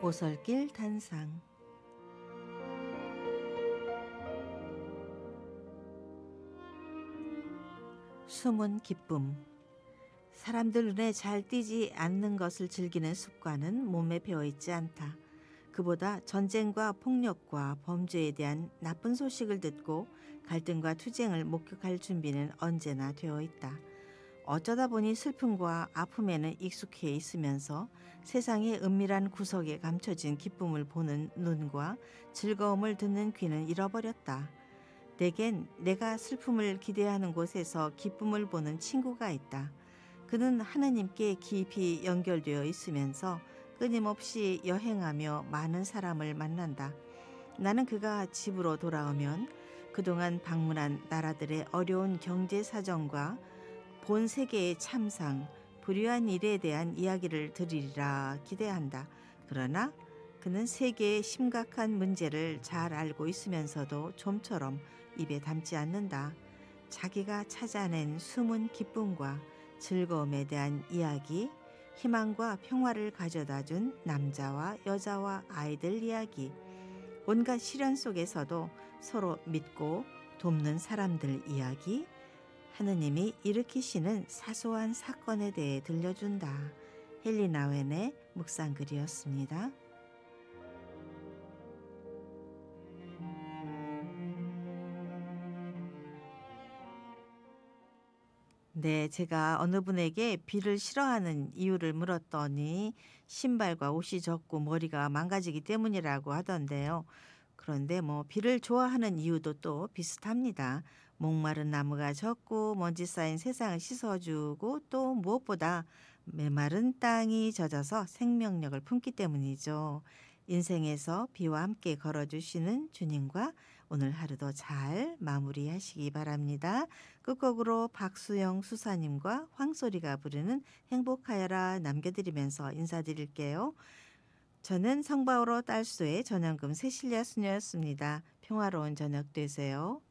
오솔길 단상. 숨은 기쁨. 사람들 눈에 잘 띄지 않는 것을 즐기는 습관은 몸에 배어있지 않다. 그보다 전쟁과 폭력과 범죄에 대한 나쁜 소식을 듣고 갈등과 투쟁을 목격할 준비는 언제나 되어 있다. 어쩌다 보니 슬픔과 아픔에는 익숙해 있으면서 세상의 은밀한 구석에 감춰진 기쁨을 보는 눈과 즐거움을 듣는 귀는 잃어버렸다. 내겐 내가 슬픔을 기대하는 곳에서 기쁨을 보는 친구가 있다. 그는 하느님께 깊이 연결되어 있으면서 끊임없이 여행하며 많은 사람을 만난다. 나는 그가 집으로 돌아오면 그동안 방문한 나라들의 어려운 경제 사정과 본 세계의 참상, 불의한 일에 대한 이야기를 들으리라 기대한다. 그러나 그는 세계의 심각한 문제를 잘 알고 있으면서도 좀처럼 입에 담지 않는다. 자기가 찾아낸 숨은 기쁨과 즐거움에 대한 이야기, 희망과 평화를 가져다준 남자와 여자와 아이들 이야기, 온갖 시련 속에서도 서로 믿고 돕는 사람들 이야기, 하느님이 일으키시는 사소한 사건에 대해 들려준다. 헨리 나웬의 묵상글이었습니다. 네, 제가 어느 분에게 비를 싫어하는 이유를 물었더니 신발과 옷이 젖고 머리가 망가지기 때문이라고 하던데요. 그런데 비를 좋아하는 이유도 또 비슷합니다. 목마른 나무가 젖고 먼지 쌓인 세상을 씻어주고 또 무엇보다 메마른 땅이 젖어서 생명력을 품기 때문이죠. 인생에서 비와 함께 걸어주시는 주님과 오늘 하루도 잘 마무리하시기 바랍니다. 끝곡으로 박수영 수사님과 황소리가 부르는 행복하여라 남겨드리면서 인사드릴게요. 저는 성바오로 딸수의 전현금 세실리아 수녀였습니다. 평화로운 저녁 되세요.